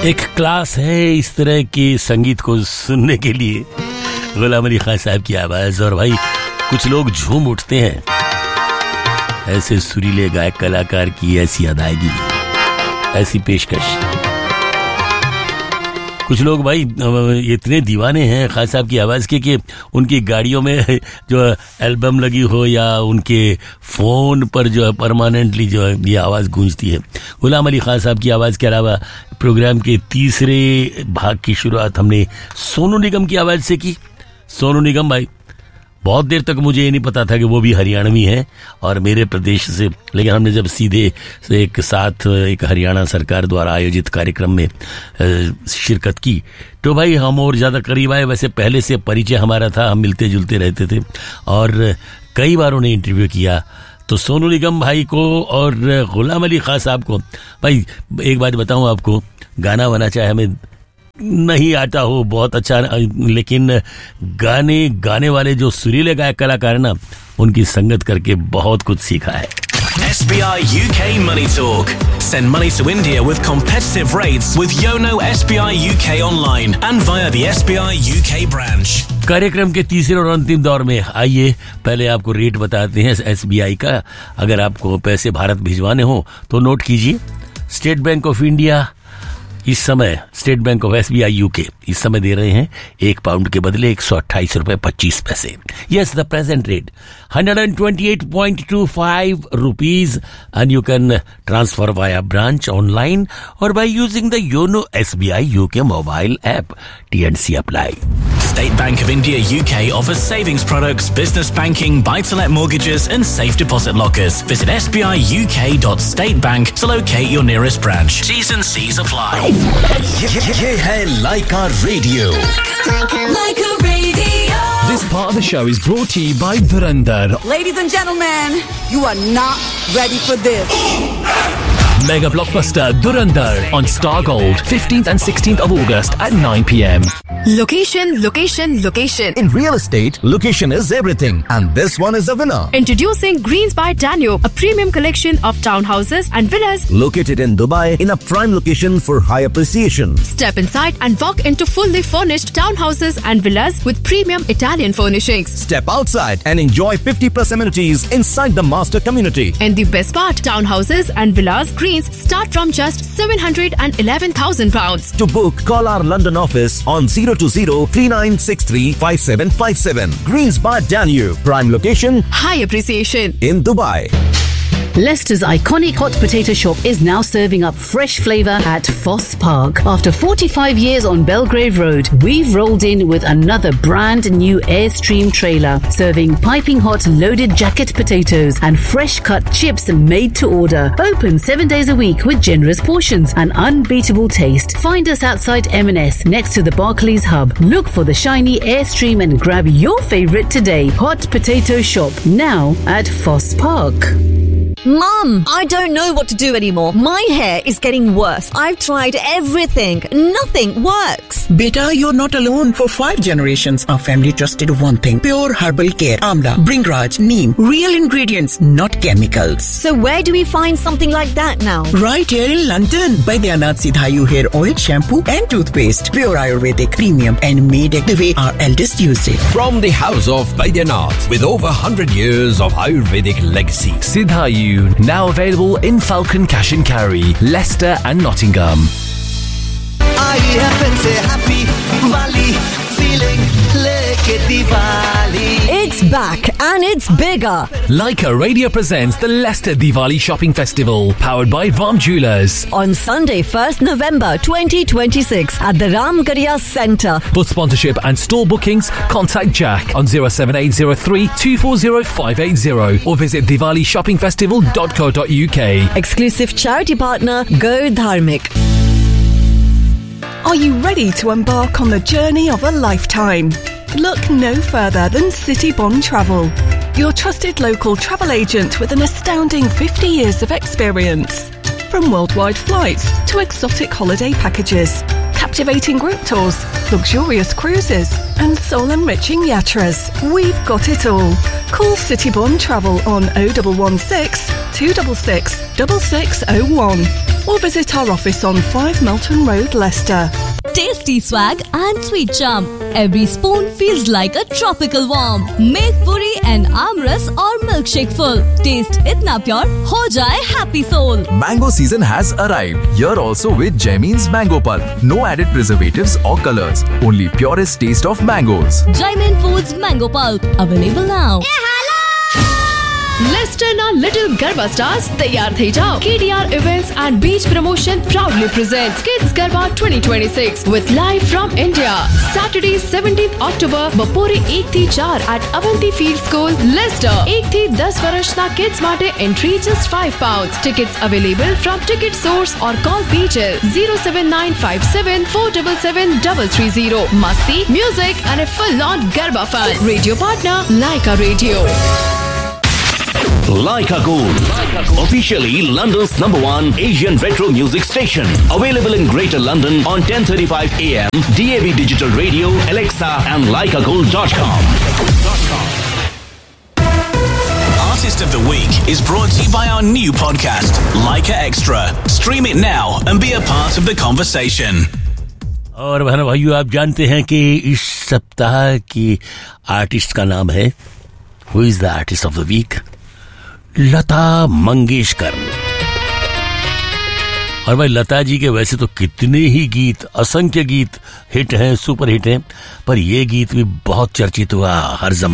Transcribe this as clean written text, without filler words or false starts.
एक क्लास है इस तरह के संगीत को सुनने के लिए, गुलाम अली खान साहब की आवाज, और भाई कुछ लोग झूम उठते हैं। ऐसे सुरीले गायक कलाकार की ऐसी अदायगी, ऐसी पेशकश। कुछ लोग भाई इतने दीवाने हैं खान साहब की आवाज के कि उनकी गाड़ियों में जो एल्बम लगी हो या उनके फोन पर जो है परमानेंटली जो है ये आवाज गूंजती है। गुलाम अली खान साहब की आवाज के अलावा प्रोग्राम के तीसरे भाग की शुरुआत हमने सोनू निगम की आवाज से की। सोनू निगम भाई, बहुत देर तक मुझे ये नहीं पता था कि वो भी हरियाणवी हैं और मेरे प्रदेश से, लेकिन हमने जब सीधे से एक साथ एक हरियाणा सरकार द्वारा आयोजित कार्यक्रम में शिरकत की तो भाई हम और ज़्यादा करीब आए। वैसे पहले से परिचय हमारा था, हम मिलते जुलते रहते थे और कई बार उन्हें इंटरव्यू किया। तो सोनू निगम भाई को और गुलाम अली खान साहब को भाई एक बात बताऊं आपको, गाना बना चाहे हमें नहीं आता हो बहुत अच्छा, लेकिन गाने वाले जो सुरीले गायक कलाकार ना, उनकी संगत करके बहुत कुछ सीखा है। SBI UK Money Talk. Send money to India with competitive rates with Yono SBI UK online and via the SBI UK branch. कार्यक्रम के तीसरे और अंतिम दौर में आइए पहले आपको रेट बताते हैं SBI का। अगर आपको पैसे भारत भिजवाने हो तो नोट कीजिए, स्टेट बैंक ऑफ इंडिया इस समय, state bank of SBI UK इस समय दे रहे हैं 1 पाउंड के बदले 128 रुपए 25 पैसे। Yes, the present rate 128.25 rupees, and you can transfer via branch online or by using the Yono SBI UK mobile app. TNC apply. State Bank of India UK offers savings products, business banking, buy-to-let mortgages and safe deposit lockers. Visit sbiuk.statebank to locate your nearest branch. T's and C's apply. ये है लाइका radio. Laika Radio. This part of the show is brought to you by Dhurandhar. Ladies and gentlemen, you are not ready for this. Mega blockbuster Dhurandhar on Star Gold, 15th and 16th of August at 9 p.m. Location, location, location. In real estate, location is everything, and this one is a winner. Introducing Greens by Danube, a premium collection of townhouses and villas Located in Dubai in a prime location for high appreciation. Step inside and walk into fully furnished townhouses and villas with premium Italian furnishings. Step outside and enjoy 50+ amenities inside the master community. And the best part, townhouses and villas Greens start from just £711,000. To book, call our London office on 020-3963-5757. Greens by Danube, prime location High appreciation in Dubai. Leicester's iconic hot potato shop is now serving up fresh flavour at Foss Park. After 45 years on Belgrave Road, we've rolled in with another brand new Airstream trailer, serving piping hot loaded jacket potatoes and fresh cut chips made to order. Open 7 days a week with generous portions and unbeatable taste. Find us outside M&S next to the Barclays Hub. Look for the shiny Airstream and grab your favourite today. Hot potato shop now at Foss Park. Mum, I don't know what to do anymore. My hair is getting worse. I've tried everything. Nothing works. Beta, you're not alone. For 5 generations, our family trusted one thing. Pure herbal care. Amla, Bringraj, Neem. Real ingredients, not chemicals. So where do we find something like that now? Right here in London. Baidyanath Sidhayu hair oil, shampoo and toothpaste. Pure Ayurvedic, premium and made the way our eldest used it. From the house of Baidyanath, with over 100 years of Ayurvedic legacy. Sidhayu, now available in Falcon Cash and Carry, Leicester and Nottingham. It's back and it's bigger. Leica Radio presents the Leicester Diwali Shopping Festival, powered by Vam Jewellers. On Sunday, 1st November 2026 at the Ramgarhia Centre. For sponsorship and store bookings, contact Jack on 07803 240 580 or visit diwalishoppingfestival.co.uk. Exclusive charity partner, Go Dharmik. Are you ready to embark on the journey of a lifetime? Look no further than Citybond Travel, your trusted local travel agent with an astounding 50 years of experience. From worldwide flights to exotic holiday packages, captivating group tours, luxurious cruises and soul-enriching yatras, we've got it all. Call Citybond Travel on 0116 266 6601. or visit our office on 5 Melton Road, Leicester. Tasty swag and sweet charm. Every spoon feels like a tropical warm. Make puri and amras or milkshake full. Taste itna pure, ho jaye happy soul. Mango season has arrived. Here also with Jaimin's Mango Pulp. No added preservatives or colors. Only purest taste of mangoes. Jaimin Foods Mango Pulp. Available now. લેસ્ટરના little garba stars તૈયાર થઈ જાઓ. KDR Events and Beach Promotion proudly presents Kids Garba 2026 with live from India. Saturday 17th October બપોરે 1 થી 4 at Avanti Field School, Leicester. 1 થી 10 વર્ષના kids માટે entry just £5. Tickets available from Ticket Source or call Beaches 07957 477 330. Masti, music and a full-on Garba fun. Radio partner Laika Radio. Laika Gold, officially London's #1 Asian retro music station. Available in Greater London on 10:35 AM, DAB Digital Radio, Alexa and laikagold.com. Artist of the Week is brought to you by our new podcast, Laika Extra. Stream it now and be a part of the conversation. और बहनों भाइयों, आप जानते हैं कि इस सप्ताह की आर्टिस्ट का नाम है, who is the artist of the week? Lata Mangeshkar. और भाई लता जी के वैसे तो कितने ही गीत, असंख्य गीत हिट हैं, सुपर हिट हैं, पर ये गीत भी बहुत चर्चित हुआ हर जमाने